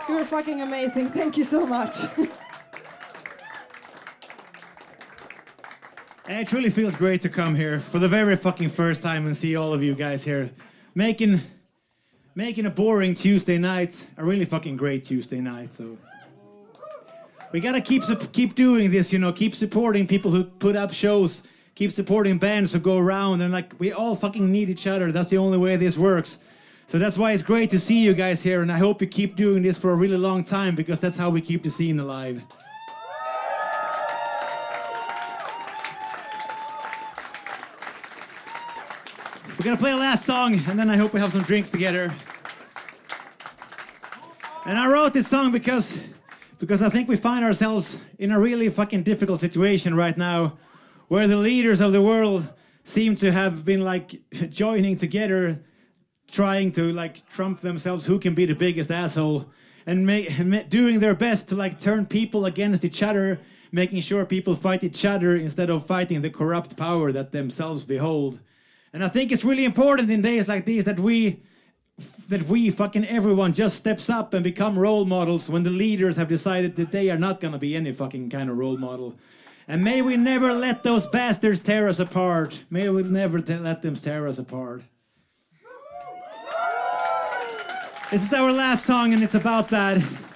You're fucking amazing. Thank you so much. It really feels great to come here for the very fucking first time and see all of you guys here. Making a boring Tuesday night a really fucking great Tuesday night. So we gotta keep doing this, you know, keep supporting people who put up shows, keep supporting bands who go around, and like we all fucking need each other. That's the only way this works. So that's why it's great to see you guys here, and I hope you keep doing this for a really long time, because that's how we keep the scene alive. We're gonna play a last song, and then I hope we have some drinks together. And I wrote this song because I think we find ourselves in a really fucking difficult situation right now, where the leaders of the world seem to have been like joining together, trying to like trump themselves who can be the biggest asshole, and doing their best to like turn people against each other, making sure people fight each other instead of fighting the corrupt power that themselves behold. And I think it's really important in days like these that we fucking everyone just steps up and become role models when the leaders have decided that they are not gonna be any fucking kind of role model. And may we never let those bastards tear us apart. May we never let them tear us apart. This is our last song, and it's about that.